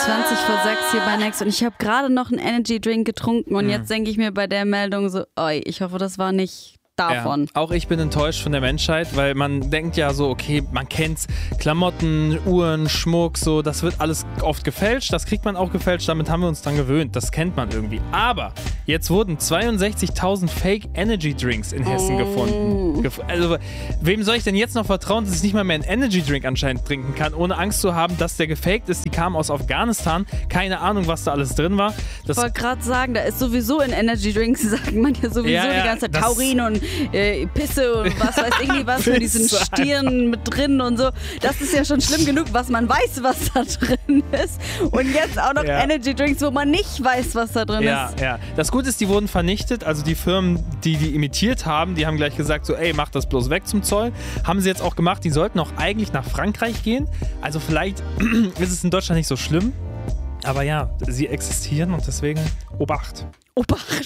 20 vor 6 hier bei Next und ich habe gerade noch einen Energy Drink getrunken und jetzt denke ich mir bei der Meldung so, oi, ich hoffe, das war nicht davon. Ja, auch ich bin enttäuscht von der Menschheit, weil man denkt ja so, okay, man kennt's, Klamotten, Uhren, Schmuck, so, das wird alles oft gefälscht, das kriegt man auch gefälscht, damit haben wir uns dann gewöhnt, das kennt man irgendwie. Aber jetzt wurden 62.000 Fake Energy Drinks in Hessen gefunden. Also, wem soll ich denn jetzt noch vertrauen, dass ich nicht mal mehr einen Energy Drink anscheinend trinken kann, ohne Angst zu haben, dass der gefaked ist? Die kamen aus Afghanistan, keine Ahnung, was da alles drin war. Ich wollte gerade sagen, da ist sowieso in Energy Drinks, sagt man ja sowieso die ganze Zeit Taurin und Pisse und was weiß ich nicht was für diesen Stirn mit drin und so. Das ist ja schon schlimm genug, was man weiß, was da drin ist. Und jetzt auch noch Energy Drinks, wo man nicht weiß, was da drin ist. Ja. Das Gute ist, die wurden vernichtet. Also die Firmen, die imitiert haben, die haben gleich gesagt so, ey, mach das bloß weg zum Zoll. Haben sie jetzt auch gemacht. Die sollten auch eigentlich nach Frankreich gehen. Also vielleicht ist es in Deutschland nicht so schlimm. Aber ja, sie existieren und deswegen Obacht. Obacht.